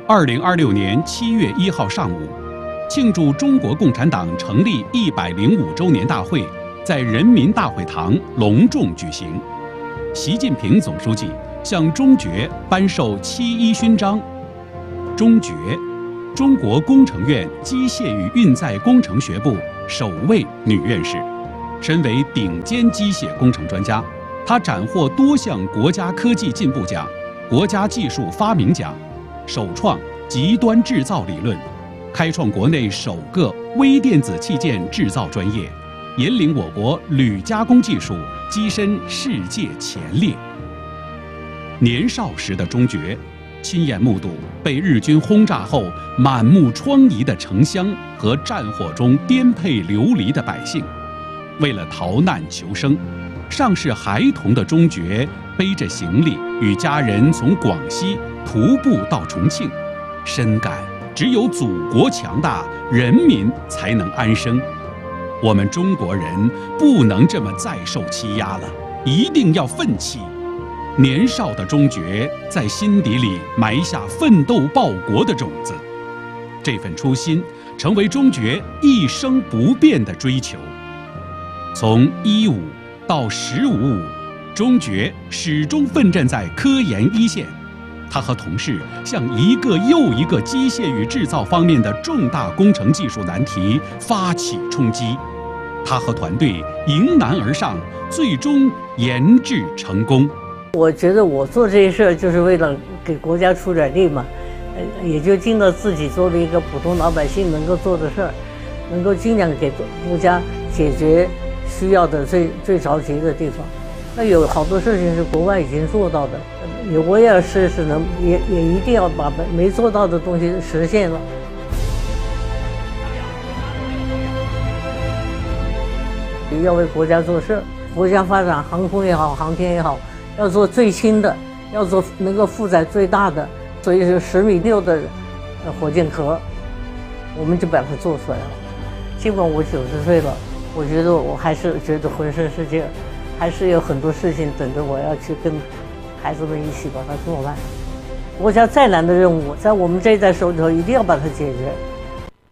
2026年7月1号上午，庆祝中国共产党成立105周年大会在人民大会堂隆重举行。习近平总书记向中爵颁授7·1勋章。中爵，中国工程院机械与运载工程学部首位女院士。身为顶尖机械工程专家，她斩获多项国家科技进步奖、国家技术发明奖，首创极端制造理论，开创国内首个微电子器件制造专业，引领我国铝加工技术跻身世界前列。年少时的中爵，亲眼目睹被日军轰炸后满目疮痍的城乡和战火中颠沛流离的百姓。为了逃难求生，尚是孩童的中爵背着行李与家人从广西徒步到重庆，深感只有祖国强大，人民才能安生。我们中国人不能这么再受欺压了，一定要奋起。年少的中爵在心底里埋下奋斗报国的种子，这份初心成为中爵一生不变的追求。从15到15.5，中爵始终奋战在科研一线。他和同事向一个又一个机械与制造方面的重大工程技术难题发起冲击，他和团队迎难而上，最终研制成功。 我觉得我做这些事儿就是为了给国家出点力嘛，也就尽到自己作为一个普通老百姓能够做的事儿，能够尽量给国家解决需要的最着急的地方。那有好多事情是国外已经做到的，我也要试试能，也一定要把没做到的东西实现了。要为国家做事，国家发展航空也好，航天也好，要做最轻的，要做能够负载最大的，所以是10.6米的火箭壳，我们就把它做出来了。尽管我90岁了，我觉得我还是觉得浑身是劲儿，还是有很多事情等着我要去跟孩子们一起把它做完。国家再难的任务，在我们这一代手里头一定要把它解决。